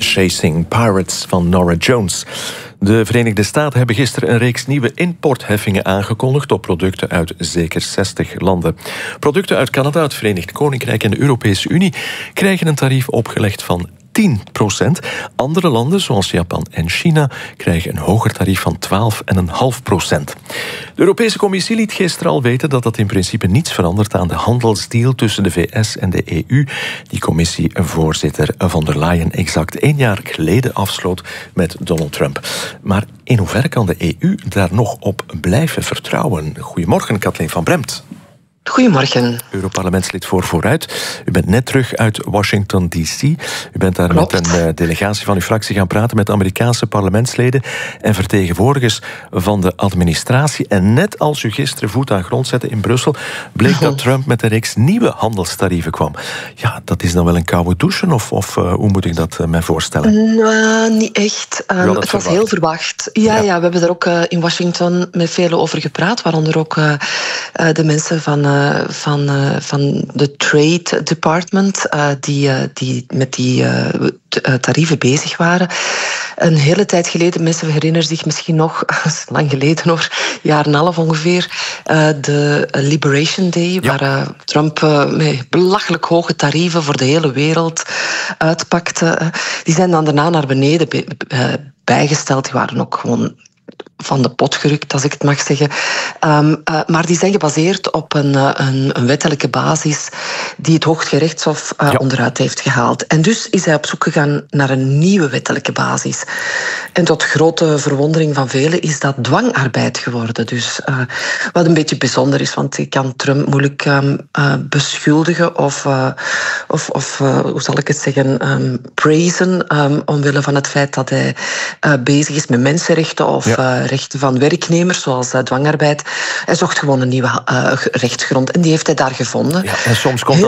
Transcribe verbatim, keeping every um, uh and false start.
Chasing Pirates van Norah Jones. De Verenigde Staten hebben gisteren een reeks nieuwe importheffingen aangekondigd op producten uit zeker zestig landen. Producten uit Canada, het Verenigd Koninkrijk en de Europese Unie krijgen een tarief opgelegd van tien procent. Andere landen, zoals Japan en China, krijgen een hoger tarief van twaalf komma vijf procent. De Europese Commissie liet gisteren al weten dat dat in principe niets verandert aan de handelsdeal tussen de V S en de E U. Die commissievoorzitter von der Leyen exact één jaar geleden afsloot met Donald Trump. Maar in hoeverre kan de E U daar nog op blijven vertrouwen? Goedemorgen, Kathleen van Bremt. Goedemorgen. Europarlementslid voor Vooruit. U bent net terug uit Washington D C. U bent daar Klopt. met een uh, delegatie van uw fractie gaan praten met Amerikaanse parlementsleden en vertegenwoordigers van de administratie. En net als u gisteren voet aan grond zette in Brussel, bleek dat Trump met een reeks nieuwe handelstarieven kwam. Ja, dat is dan wel een koude douche, of, of uh, hoe moet ik dat uh, mij voorstellen? Nou, niet echt. Um, het verwacht. was heel verwacht. Ja, ja. ja, we hebben daar ook uh, in Washington met velen over gepraat, waaronder ook uh, uh, de mensen van Uh, van, uh, van de Trade Department, uh, die, uh, die met die uh, tarieven bezig waren. Een hele tijd geleden, mensen herinneren zich misschien nog, lang geleden hoor, jaar en half ongeveer, uh, de Liberation Day, ja. waar uh, Trump uh, met belachelijk hoge tarieven voor de hele wereld uitpakte. Uh, die zijn dan daarna naar beneden be- uh, bijgesteld. Die waren ook gewoon van de pot gerukt, als ik het mag zeggen. Um, uh, maar die zijn gebaseerd op een, uh, een, een wettelijke basis die het Hooggerechtshof uh, ja. onderuit heeft gehaald. En dus is hij op zoek gegaan naar een nieuwe wettelijke basis. En tot grote verwondering van velen is dat dwangarbeid geworden. Dus uh, wat een beetje bijzonder is, want je kan Trump moeilijk um, uh, beschuldigen of, uh, of, of uh, hoe zal ik het zeggen, um, praisen, um, omwille van het feit dat hij uh, bezig is met mensenrechten of ja. uh, rechten van werknemers, zoals uh, dwangarbeid. Hij zocht gewoon een nieuwe uh, rechtsgrond en die heeft hij daar gevonden. Ja, en soms komt